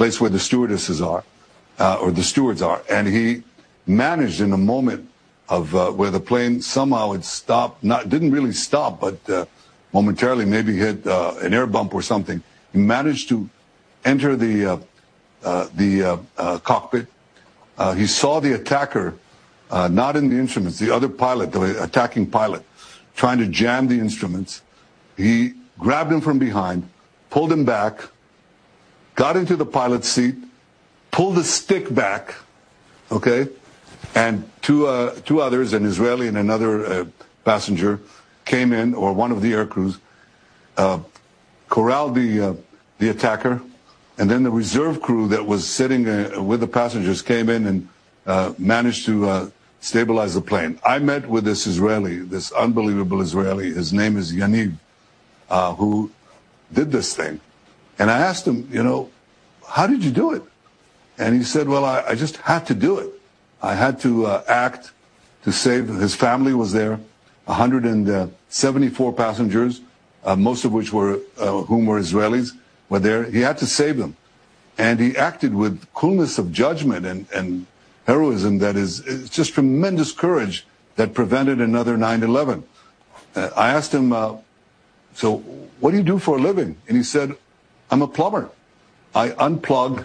place where the stewardesses are, or the stewards are. And he managed in a moment of where the plane somehow had stopped, didn't really stop, but momentarily maybe hit an air bump or something. He managed to enter the cockpit. He saw the attacker, not in the instruments, the other pilot, the attacking pilot, trying to jam the instruments. He grabbed him from behind, pulled him back, got into the pilot's seat, pulled the stick back, okay, and two others, an Israeli and another passenger, came in, or one of the air crews, corralled the attacker, and then the reserve crew that was sitting with the passengers came in and managed to stabilize the plane. I met with this Israeli, this unbelievable Israeli. His name is Yaniv, who did this thing. And I asked him, how did you do it? And he said, well, I just had to do it. I had to act to save. His family was there, 174 passengers, most of which were whom were Israelis, were there. He had to save them. And he acted with coolness of judgment and heroism that is just tremendous courage that prevented another 9/11. I asked him, so what do you do for a living? And he said, I'm a plumber. I unclog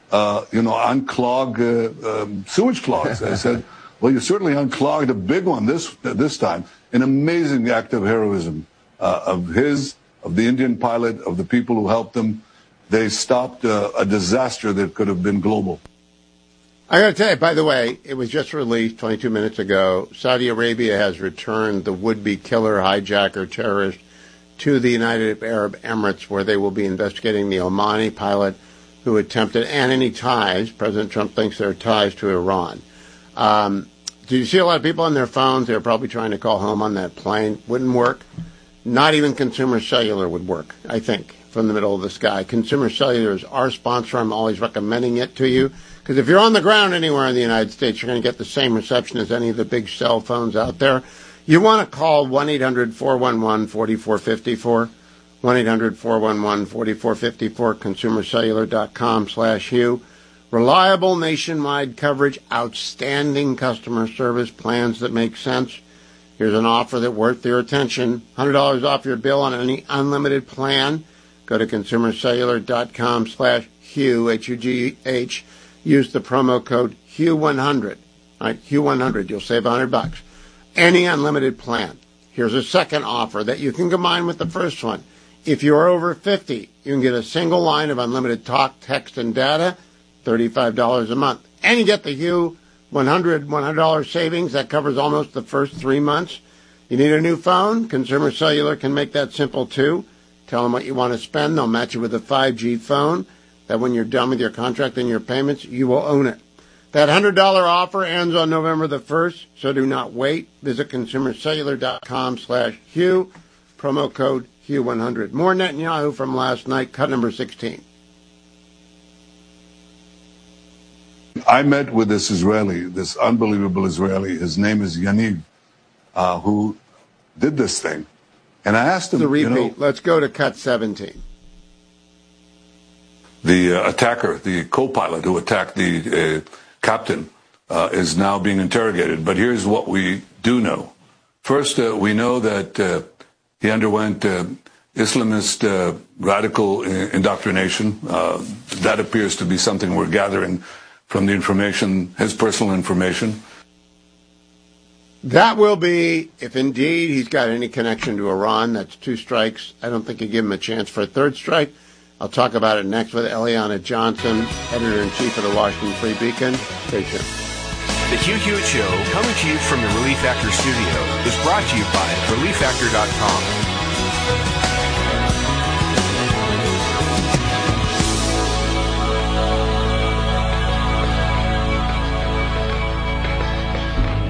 sewage clogs. I said, well, you certainly unclogged a big one this time. An amazing act of heroism of the Indian pilot, of the people who helped them. They stopped a disaster that could have been global. I got to tell you, by the way, it was just released 22 minutes ago. Saudi Arabia has returned the would-be killer, hijacker, terrorist to the United Arab Emirates, where they will be investigating the Omani pilot who attempted, and any ties. President Trump thinks there are ties to Iran. Do you see a lot of people on their phones? They're probably trying to call home on that plane. Wouldn't work. Not even Consumer Cellular would work, I think, from the middle of the sky. Consumer Cellular is our sponsor. I'm always recommending it to you. Because if you're on the ground anywhere in the United States, you're going to get the same reception as any of the big cell phones out there. You want to call 1-800-411-4454, 1-800-411-4454, consumercellular.com/Hugh. Reliable nationwide coverage, outstanding customer service, plans that make sense. Here's an offer that's worth your attention. $100 off your bill on any unlimited plan. Go to consumercellular.com/Hugh, H-U-G-H. Use the promo code HUGH100. Right, HUGH100. You'll save $100. Any unlimited plan. Here's a second offer that you can combine with the first one. If you're over 50, you can get a single line of unlimited talk, text, and data, $35 a month. And you get the $100 savings. That covers almost the first 3 months. You need a new phone? Consumer Cellular can make that simple, too. Tell them what you want to spend. They'll match you with a 5G phone. That when you're done with your contract and your payments, you will own it. That $100 offer ends on November the 1st, so do not wait. Visit consumercellular.com/Hugh, promo code HUGH100. More Netanyahu from last night, cut number 16. I met with this Israeli, this unbelievable Israeli. His name is Yaniv, who did this thing. And I asked him, the repeat. Let's go to cut 17. The attacker, the co-pilot who attacked the captain, is now being interrogated. But here's what we do know. First, we know that he underwent Islamist radical indoctrination. That appears to be something we're gathering from the information, his personal information. That will be, if indeed he's got any connection to Iran. That's 2 strikes. I don't think you give him a chance for a 3rd strike. I'll talk about it next with Eliana Johnson, editor-in-chief of the Washington Free Beacon. Stay tuned. The Hugh Hewitt Show, coming to you from the Relief Factor studio, is brought to you by ReliefFactor.com.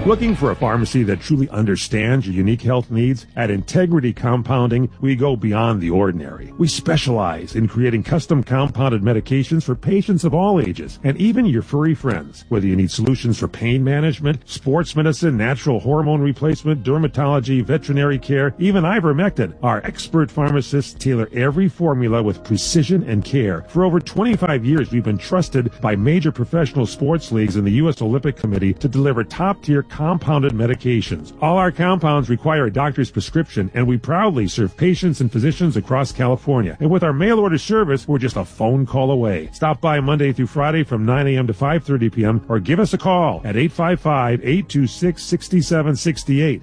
Looking for a pharmacy that truly understands your unique health needs? At Integrity Compounding, we go beyond the ordinary. We specialize in creating custom compounded medications for patients of all ages, and even your furry friends. Whether you need solutions for pain management, sports medicine, natural hormone replacement, dermatology, veterinary care, even ivermectin, our expert pharmacists tailor every formula with precision and care. For over 25 years, we've been trusted by major professional sports leagues and the U.S. Olympic Committee to deliver top-tier compounded medications. All our compounds require a doctor's prescription, and we proudly serve patients and physicians across California. And with our mail-order service, we're just a phone call away. Stop by Monday through Friday from 9 a.m. to 5:30 p.m. or give us a call at 855-826-6768.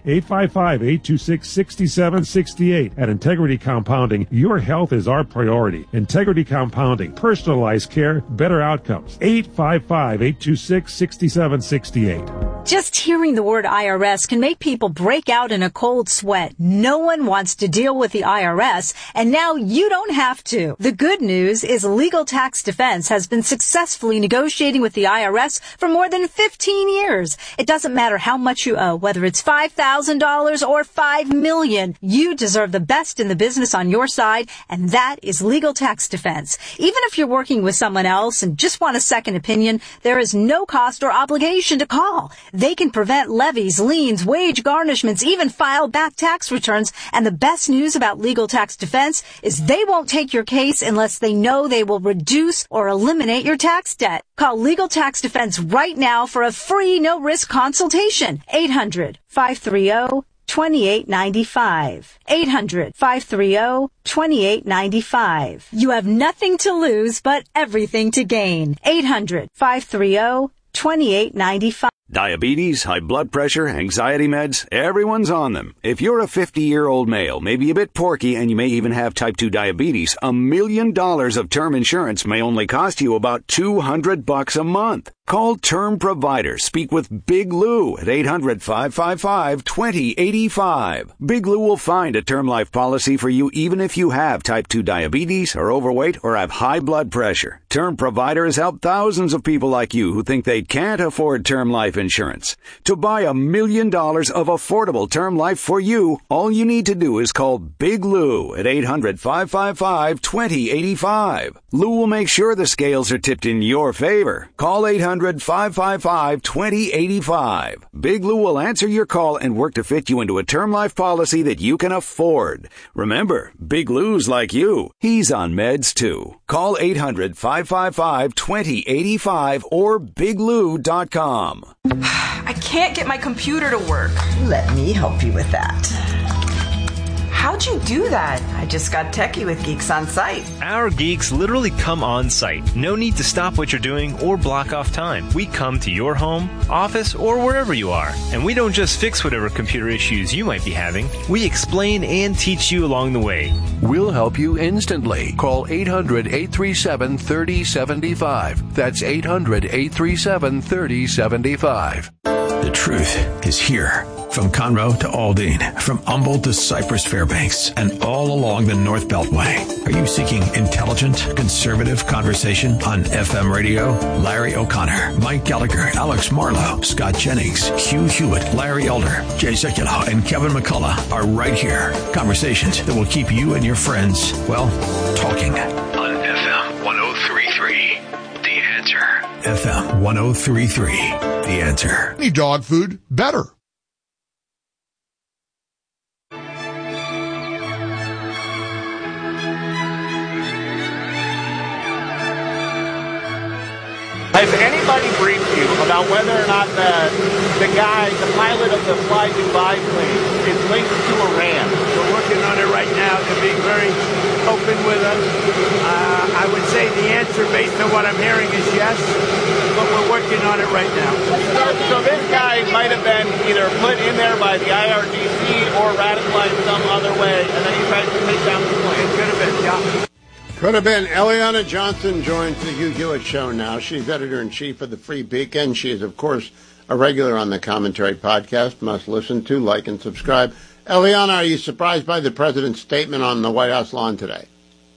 855-826-6768. At Integrity Compounding, your health is our priority. Integrity Compounding, personalized care, better outcomes. 855-826-6768. Just hearing the word IRS can make people break out in a cold sweat. No one wants to deal with the IRS, and now you don't have to. The good news is Legal Tax Defense has been successfully negotiating with the IRS for more than 15 years. It doesn't matter how much you owe, whether it's $5,000 or $5 million. You deserve the best in the business on your side, and that is Legal Tax Defense. Even if you're working with someone else and just want a second opinion, there is no cost or obligation to call. They can prevent levies, liens, wage garnishments, even file back tax returns. And the best news about Legal Tax Defense is they won't take your case unless they know they will reduce or eliminate your tax debt. Call Legal Tax Defense right now for a free, no-risk consultation. 800-530-2895. 800-530-2895. You have nothing to lose but everything to gain. 800-530-2895. Diabetes, high blood pressure, anxiety meds, everyone's on them. If you're a 50-year-old male, maybe a bit porky, and you may even have type 2 diabetes, $1 million of term insurance may only cost you about $200 a month. Call Term Provider. Speak with Big Lou at 800-555-2085. Big Lou will find a term life policy for you even if you have type 2 diabetes, are overweight, or have high blood pressure. Term Provider has helped thousands of people like you who think they can't afford term life insurance. To buy $1 million of affordable term life for you, all you need to do is call Big Lou at 800-555-2085. Lou will make sure the scales are tipped in your favor. Call 800-555-2085. Big Lou will answer your call and work to fit you into a term life policy that you can afford. Remember, Big Lou's like you. He's on meds too. Call 800-555-2085 or biglou.com. I can't get my computer to work. Let me help you with that. How'd you do that? I just got techie with Geeks on Site. Our geeks literally come on site. No need to stop what you're doing or block off time. We come to your home, office, or wherever you are. And we don't just fix whatever computer issues you might be having. We explain and teach you along the way. We'll help you instantly. Call 800-837-3075. That's 800-837-3075. The truth is here. From Conroe to Aldine, from Humboldt to Cypress Fairbanks, and all along the North Beltway. Are you seeking intelligent, conservative conversation on FM radio? Larry O'Connor, Mike Gallagher, Alex Marlowe, Scott Jennings, Hugh Hewitt, Larry Elder, Jay Sekulow, and Kevin McCullough are right here. Conversations that will keep you and your friends, well, talking. On FM 103.3, The Answer. FM 103.3, The Answer. Any dog food, better. Has anybody briefed you about whether or not the pilot of the Fly Dubai plane is linked to Iran? We're working on it right now. They're being very open with us. I would say the answer, based on what I'm hearing, is yes, but we're working on it right now. So this guy might have been either put in there by the IRGC or radicalized some other way, and then he tried to take down the plane. Could have been, yeah. Could have been. Eliana Johnson joins the Hugh Hewitt Show now. She's editor-in-chief of the Free Beacon. She is, of course, a regular on the Commentary podcast. Must listen to, like, and subscribe. Eliana, are you surprised by the president's statement on the White House lawn today?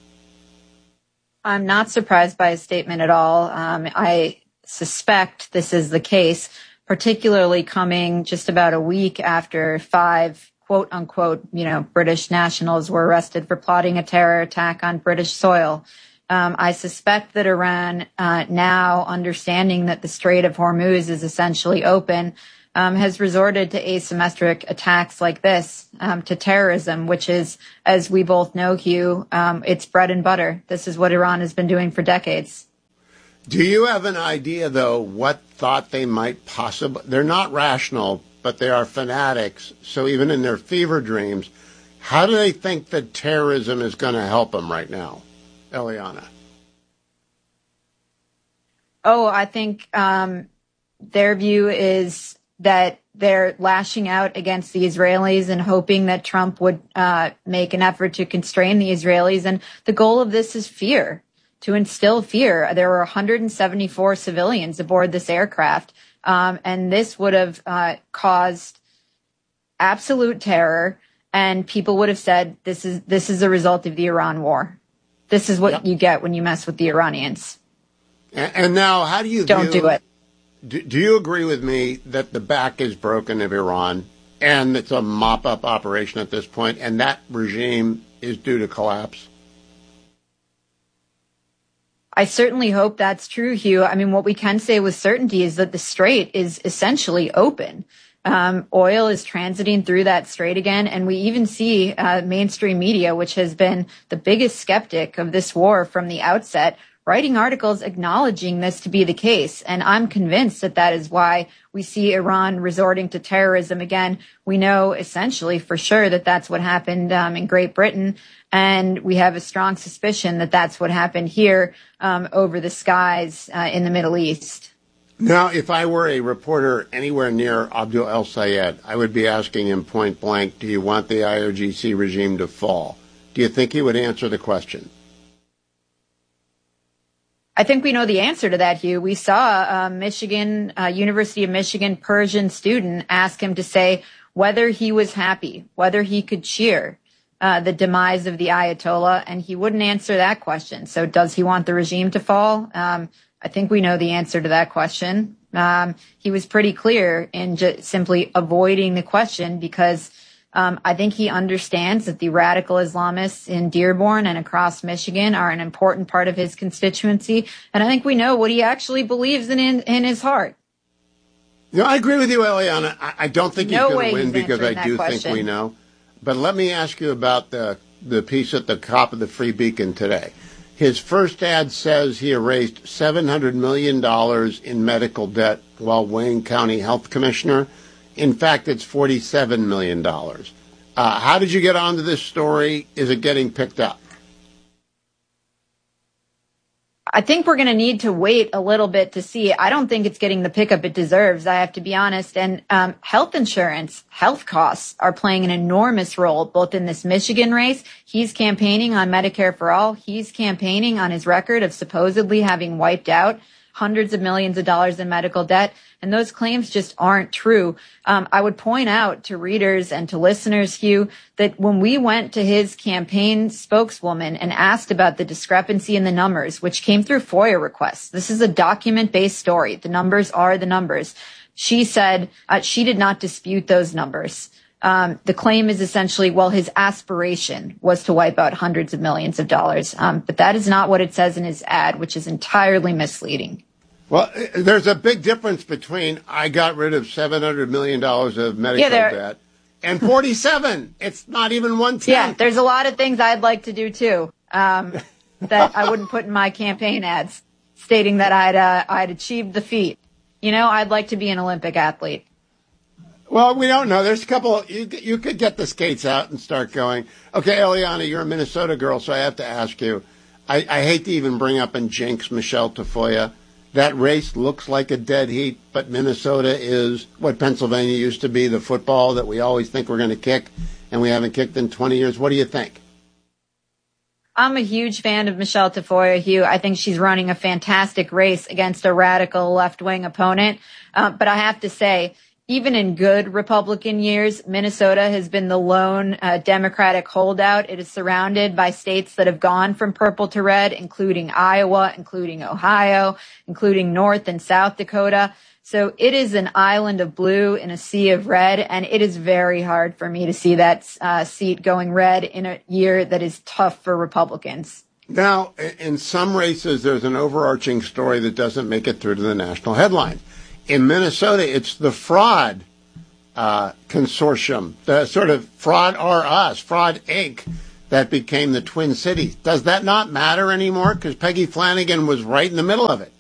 I'm not surprised by his statement at all. I suspect this is the case particularly coming just about a week after 5 quote unquote, British nationals were arrested for plotting a terror attack on British soil. I suspect that Iran, now understanding that the Strait of Hormuz is essentially open, has resorted to asymmetric attacks like this, to terrorism, which is, as we both know, Hugh, it's bread and butter. This is what Iran has been doing for decades. Do you have an idea, though, what thought they might possibly... They're not rational, but they are fanatics. So even in their fever dreams, how do they think that terrorism is going to help them right now, Eliana? Oh, I think their view is that they're lashing out against the Israelis and hoping that Trump would make an effort to constrain the Israelis. And the goal of this is fear, to instill fear. There were 174 civilians aboard this aircraft, and this would have caused absolute terror. And people would have said, this is a result of the Iran war. This is what you get when you mess with the Iranians. And now, how do you Don't do it. Do you agree with me that the back is broken of Iran and it's a mop-up operation at this point, and that regime is due to collapse? I certainly hope that's true, Hugh. I mean, what we can say with certainty is that the strait is essentially open. Oil is transiting through that strait again, and we even see mainstream media, which has been the biggest skeptic of this war from the outset, writing articles acknowledging this to be the case. And I'm convinced that that is why we see Iran resorting to terrorism again. We know essentially for sure that that's what happened in Great Britain. And we have a strong suspicion that that's what happened here over the skies in the Middle East. Now, if I were a reporter anywhere near Abdul El Sayed, I would be asking him point blank, do you want the IRGC regime to fall? Do you think he would answer the question? I think we know the answer to that, Hugh. We saw a University of Michigan Persian student ask him to say whether he was happy, whether he could cheer the demise of the Ayatollah, and he wouldn't answer that question. So does he want the regime to fall? I think we know the answer to that question. He was pretty clear in just simply avoiding the question because I think he understands that the radical Islamists in Dearborn and across Michigan are an important part of his constituency. And I think we know what he actually believes in his heart. No, I agree with you, Eliana. I don't think he's going to win because I do think we know. But let me ask you about the piece at the top of the Free Beacon today. His first ad says he erased $700 million in medical debt while Wayne County Health Commissioner. In fact, it's $47 million. How did you get onto this story? Is it getting picked up? I think we're going to need to wait a little bit to see. I don't think it's getting the pickup it deserves, I have to be honest. And health insurance, health costs are playing an enormous role, both in this Michigan race. He's campaigning on Medicare for All. He's campaigning on his record of supposedly having wiped out hundreds of millions of dollars in medical debt. And those claims just aren't true. I would point out to readers and to listeners, Hugh, that when we went to his campaign spokeswoman and asked about the discrepancy in the numbers, which came through FOIA requests, this is a document-based story. The numbers are the numbers. She said she did not dispute those numbers. The claim is essentially, well, his aspiration was to wipe out hundreds of millions of dollars. But that is not what it says in his ad, which is entirely misleading. Well, there's a big difference between I got rid of $700 million of medical debt and 47. It's not even 1/10. Yeah, there's a lot of things I'd like to do, too, that I wouldn't put in my campaign ads, stating that I'd achieved the feat. You know, I'd like to be an Olympic athlete. Well, we don't know. There's a couple. You could get the skates out and start going. Okay, Eliana, you're a Minnesota girl, so I have to ask you. I hate to even bring up and jinx Michelle Tafoya. That race looks like a dead heat, but Minnesota is what Pennsylvania used to be, the football that we always think we're going to kick, and we haven't kicked in 20 years. What do you think? I'm a huge fan of Michelle Tafoya, Hugh. I think she's running a fantastic race against a radical left-wing opponent. But I have to say, even in good Republican years, Minnesota has been the lone Democratic holdout. It is surrounded by states that have gone from purple to red, including Iowa, including Ohio, including North and South Dakota. So it is an island of blue in a sea of red, and it is very hard for me to see that seat going red in a year that is tough for Republicans. Now, in some races, there's an overarching story that doesn't make it through to the national headline. In Minnesota, it's the fraud consortium, the sort of Fraud R Us, Fraud Inc., that became the Twin Cities. Does that not matter anymore? Because Peggy Flanagan was right in the middle of it.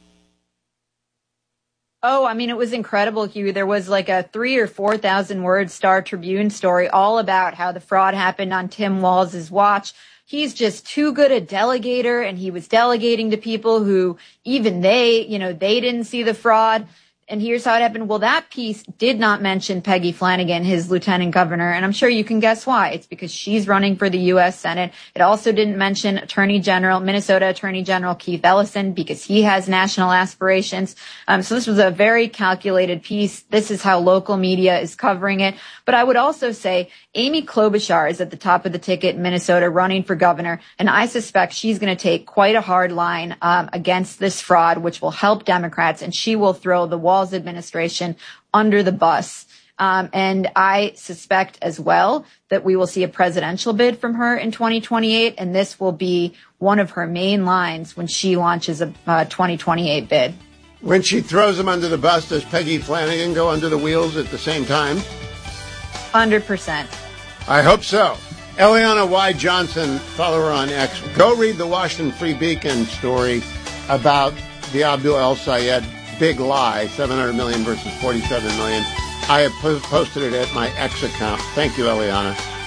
Oh, I mean, it was incredible, Hugh. There was like a 3,000 or 4,000 word Star Tribune story all about how the fraud happened on Tim Walz's watch. He's just too good a delegator, and he was delegating to people who even they didn't see the fraud. And here's how it happened. Well, that piece did not mention Peggy Flanagan, his lieutenant governor. And I'm sure you can guess why. It's because she's running for the U.S. Senate. It also didn't mention Minnesota Attorney General Keith Ellison, because he has national aspirations. So this was a very calculated piece. This is how local media is covering it. But I would also say Amy Klobuchar is at the top of the ticket in Minnesota running for governor. And I suspect she's going to take quite a hard line against this fraud, which will help Democrats. And she will throw the Walz administration under the bus. And I suspect as well that we will see a presidential bid from her in 2028. And this will be one of her main lines when she launches a 2028 bid. When she throws them under the bus, does Peggy Flanagan go under the wheels at the same time? 100%. I hope so. Eliana Y. Johnson, follow her on X. Go read the Washington Free Beacon story about the Abdul El Sayed big lie, 700 million versus 47 million. I have posted it at my X account. Thank you, Eliana.